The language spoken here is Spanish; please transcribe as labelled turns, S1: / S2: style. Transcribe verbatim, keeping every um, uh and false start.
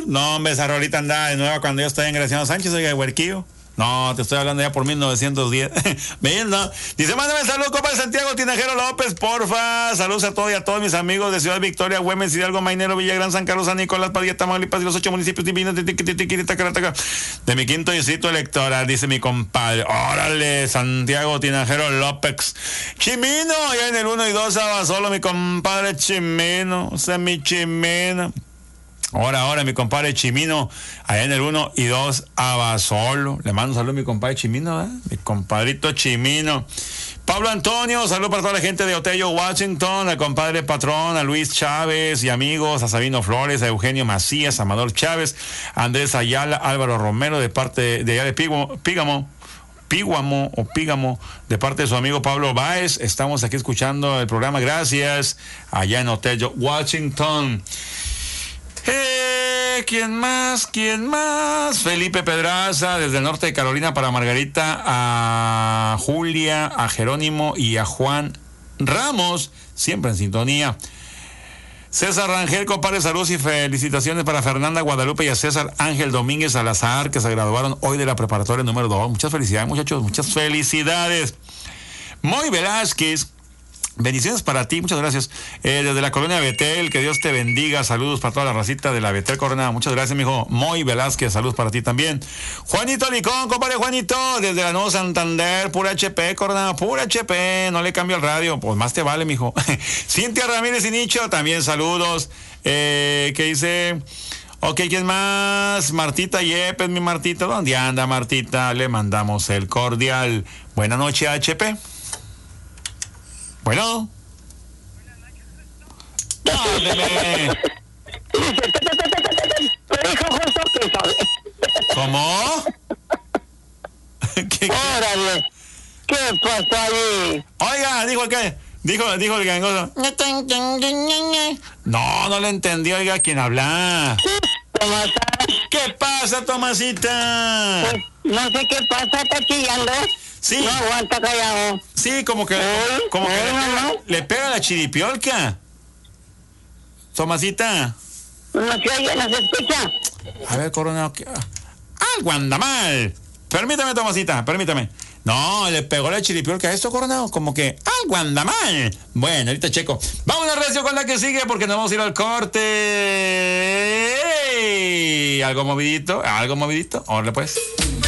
S1: No, hombre, esa rolita andaba de nuevo cuando yo estaba en Graciano Sánchez, oiga, el huerquillo. No, te estoy hablando ya por mil novecientos diez. Bien, ¿no? Dice, mándame saludos, compa de Santiago Tinajero López, porfa. Saludos a todos y a todos mis amigos de Ciudad Victoria, Güemes, Hidalgo, Mainero, Villagrán, San Carlos, San Nicolás, Padilla, Tamaulipas y los ocho municipios divinos de mi quinto distrito electoral, dice mi compadre. Órale, Santiago Tinajero López. Chimino, allá en el uno y dos, Abasolo, mi compadre Chimino. O sea, mi Chimino. Ahora, ahora, mi compadre Chimino, allá en el uno y dos, Abasolo. Le mando un saludo a mi compadre Chimino, ¿eh? Mi compadrito Chimino. Pablo Antonio, saludo para toda la gente de Otello, Washington, al compadre Patrón, a Luis Chávez y amigos, a Sabino Flores, a Eugenio Macías, a Amador Chávez, a Andrés Ayala, Álvaro Romero, de parte de allá de Pígamo, Pígamo. Píguamo o Pígamo, de parte de su amigo Pablo Báez. Estamos aquí escuchando el programa, gracias, allá en Otello, Washington. Eh, ¿Quién más? ¿Quién más? Felipe Pedraza, desde el norte de Carolina, para Margarita, a Julia, a Jerónimo y a Juan Ramos, siempre en sintonía. César Rangel, compadre, saludos y felicitaciones para Fernanda Guadalupe y a César Ángel Domínguez Salazar, que se graduaron hoy de la preparatoria número dos. Muchas felicidades, muchachos, muchas felicidades. Moy Velázquez, bendiciones para ti, muchas gracias. Eh, desde la colonia Betel, que Dios te bendiga. Saludos para toda la racita de la Betel Corona. Muchas gracias, mijo. Moy Velázquez, saludos para ti también. Juanito Licón, compadre Juanito, desde la Nuevo Santander, pura H P, Corona, pura H P. No le cambio el radio, pues más te vale, mijo. Cintia Ramírez y Nicho, también saludos. Eh, ¿Qué dice? Ok, ¿quién más? Martita Yepes, mi Martita. ¿Dónde anda, Martita? Le mandamos el cordial. Buenas noches, H P. Bueno. ¡Dáleme! ¿Cómo? ¿Qué,
S2: ¡Órale! ¿Qué pasó ahí?
S1: Oiga, dijo el que, dijo, dijo el gangoso. No, no le entendí, oiga, ¿quién habla? ¿Qué pasa, Tomasita?
S2: Pues, no sé qué pasa, está chillando.
S1: Sí.
S2: No aguanta callado.
S1: Sí, como que,
S2: ¿Eh?
S1: como que
S2: ¿Eh,
S1: le, pega,
S2: no?
S1: le pega la chiripiolca. Tomasita.
S2: No se oye, no se escucha.
S1: A ver, Coronel, ¿qué? Algo anda mal. Permítame, Tomasita, permítame. No, le pegó la chiripiolca a esto, Coronel. Como que algo anda mal. Bueno, ahorita checo. Vamos a recio con la que sigue porque nos vamos a ir al corte. ¡Ey! Algo movidito, algo movidito. Órale, pues.